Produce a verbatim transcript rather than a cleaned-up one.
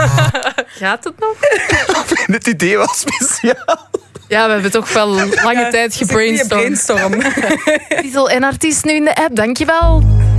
Gaat het nog? Het idee was speciaal. Ja, we hebben toch wel lange Ja, tijd het is een goeie gebrainstormd. brainstorm. Diesel en artiest nu in de app, dankjewel.